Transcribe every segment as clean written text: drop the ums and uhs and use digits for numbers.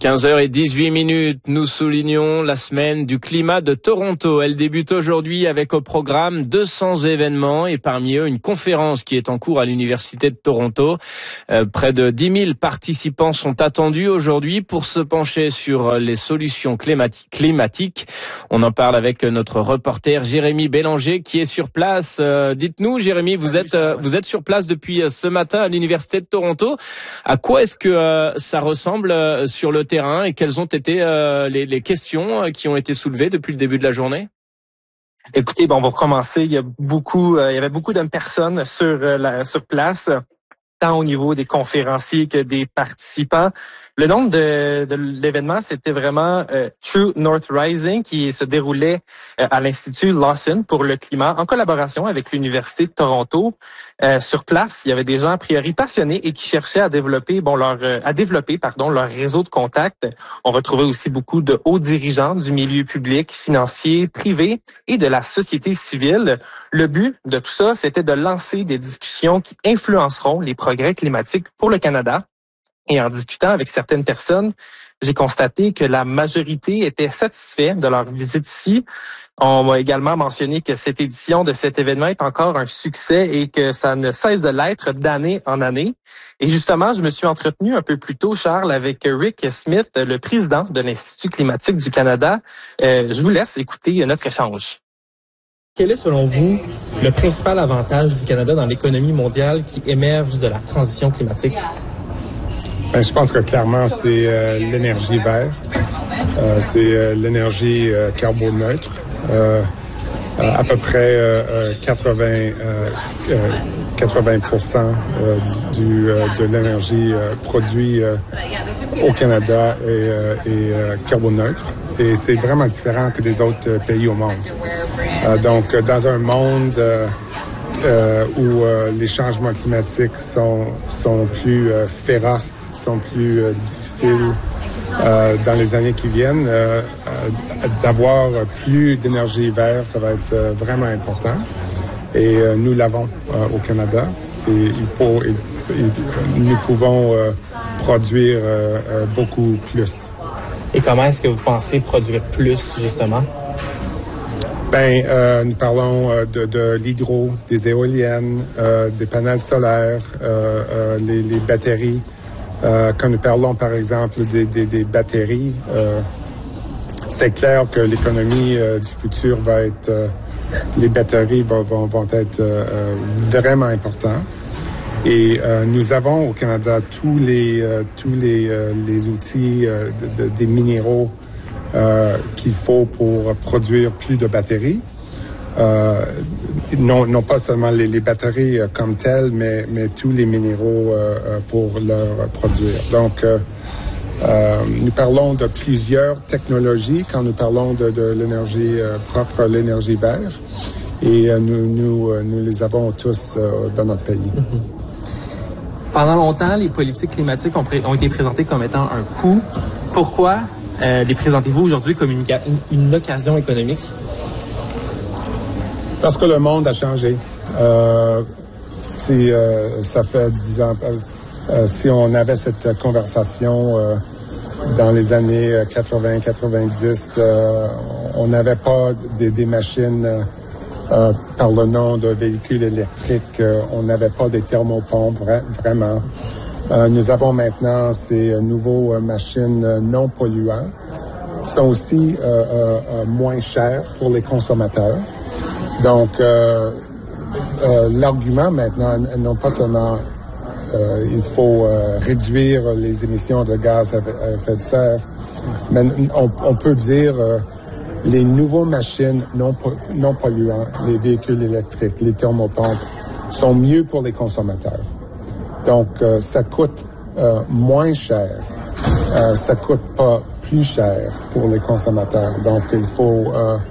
15h18, nous soulignons la semaine du climat de Toronto. Elle débute aujourd'hui avec au programme 200 événements et parmi eux une conférence qui est en cours à l'Université de Toronto. Près de 10 000 participants sont attendus aujourd'hui pour se pencher sur les solutions climatiques. On en parle avec notre reporter Jérémy Bélanger qui est sur place. Dites-nous Jérémy, vous êtes sur place depuis ce matin à l'Université de Toronto. À quoi est-ce que ça ressemble sur le terrain et quelles ont été les questions qui ont été soulevées depuis le début de la journée? Écoutez, on va recommencer. Il y avait beaucoup de personnes sur place, tant au niveau des conférenciers que des participants. Le nom de l'événement, c'était vraiment True North Rising qui se déroulait à l'Institut Lawson pour le climat en collaboration avec l'Université de Toronto. Sur place, il y avait des gens a priori passionnés et qui cherchaient à développer leur réseau de contacts. On retrouvait aussi beaucoup de hauts dirigeants du milieu public, financier, privé et de la société civile. Le but de tout ça, c'était de lancer des discussions qui influenceront les progrès climatiques pour le Canada. Et en discutant avec certaines personnes, j'ai constaté que la majorité était satisfait de leur visite ici. On m'a également mentionné que cette édition de cet événement est encore un succès et que ça ne cesse de l'être d'année en année. Et justement, je me suis entretenu un peu plus tôt, Charles, avec Rick Smith, le président de l'Institut climatique du Canada. Je vous laisse écouter notre échange. Quel est, selon vous, le principal avantage du Canada dans l'économie mondiale qui émerge de la transition climatique? Je pense que clairement, c'est l'énergie verte, c'est l'énergie carboneutre. À peu près 80% de l'énergie produite au Canada est carboneutre. Et c'est vraiment différent que des autres pays au monde. Donc, dans un monde où les changements climatiques sont plus féroces, sont plus difficiles dans les années qui viennent, d'avoir plus d'énergie verte, ça va être vraiment important. Et nous l'avons au Canada. Et nous pouvons produire beaucoup plus. Et comment est-ce que vous pensez produire plus, justement? Nous parlons de l'hydro, des éoliennes, des panels solaires, les batteries. Quand nous parlons, par exemple, des batteries, c'est clair que l'économie du futur va être... les batteries vont être vraiment importantes. Et nous avons au Canada tous les outils des minéraux qu'il faut pour produire plus de batteries. Non pas seulement les batteries comme telles, mais tous les minéraux pour leur produire. Donc, nous parlons de plusieurs technologies quand nous parlons de l'énergie propre, l'énergie verte, et nous les avons tous dans notre pays. Pendant longtemps, les politiques climatiques ont été présentées comme étant un coût. Pourquoi les présentez-vous aujourd'hui comme une occasion économique? Parce que le monde a changé. Ça fait 10 ans. Si on avait cette conversation dans les années 80-90, on n'avait pas des machines par le nom de véhicules électriques. On n'avait pas des thermopompes, vraiment. Nous avons maintenant ces nouveaux machines non polluantes. Ils sont aussi moins chers pour les consommateurs. Donc, l'argument maintenant, non pas seulement il faut réduire les émissions de gaz à effet de serre, mais on peut dire les nouvelles machines non polluantes, les véhicules électriques, les thermopompes, sont mieux pour les consommateurs. Donc, ça coûte moins cher, ça coûte pas plus cher pour les consommateurs. Donc, il faut,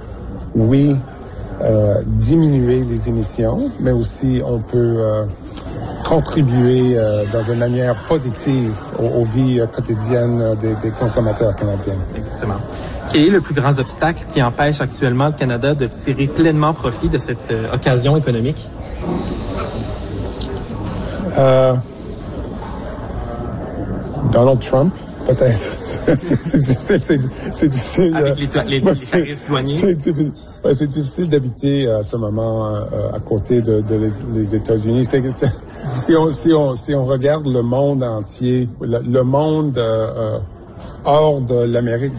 diminuer les émissions, mais aussi on peut contribuer dans une manière positive aux vies quotidiennes des consommateurs canadiens. Exactement. Quel est le plus grand obstacle qui empêche actuellement le Canada de tirer pleinement profit de cette occasion économique? Donald Trump Peut-être. C'est difficile. Avec les tarifs douaniers. C'est difficile d'habiter à ce moment à côté les États-Unis. Si on regarde le monde entier, le monde hors de l'Amérique